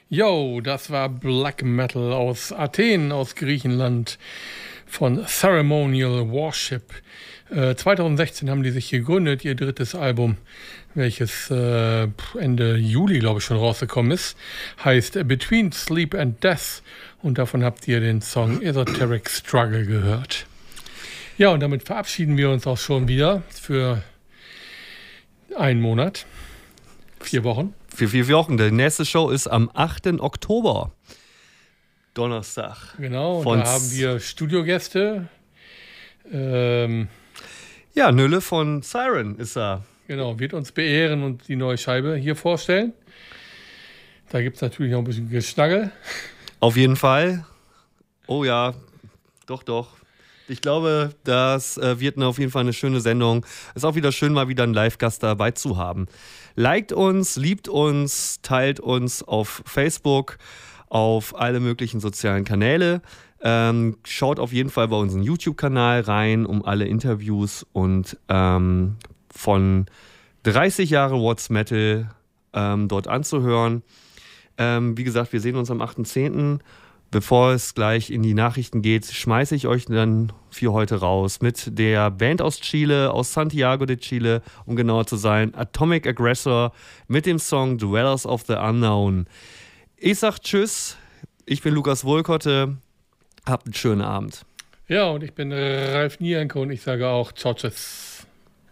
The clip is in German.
Yo, das war Black Metal aus Athen, aus Griechenland, von Ceremonial Worship. 2016 haben die sich gegründet, ihr drittes Album, welches Ende Juli, glaube ich, schon rausgekommen ist, heißt Between Sleep and Death. Und davon habt ihr den Song Esoteric Struggle gehört. Ja, und damit verabschieden wir uns auch schon wieder für einen Monat, 4 Wochen. Für 4 Wochen. Die nächste Show ist am 8. Oktober. Donnerstag. Genau, und da haben wir Studiogäste. Ja, Nülle von Siren ist da. Genau, wird uns beehren und die neue Scheibe hier vorstellen. Da gibt es natürlich noch ein bisschen Geschnaggel. Auf jeden Fall. Oh ja, doch. Ich glaube, das wird auf jeden Fall eine schöne Sendung. Ist auch wieder schön, mal wieder einen Live-Gast dabei zu haben. Liked uns, liebt uns, teilt uns auf Facebook, auf alle möglichen sozialen Kanäle. Schaut auf jeden Fall bei unserem YouTube-Kanal rein, um alle Interviews und von 30 Jahre What's Metal dort anzuhören. Wie gesagt, wir sehen uns am 8.10. Bevor es gleich in die Nachrichten geht, schmeiße ich euch dann für heute raus mit der Band aus Chile, aus Santiago de Chile, um genauer zu sein, Atomic Aggressor mit dem Song Dwellers of the Unknown. Ich sag Tschüss, ich bin Lukas Wohlkotte, habt einen schönen Abend. Ja, und ich bin Ralf Nierenko und ich sage auch Ciao, tschüss.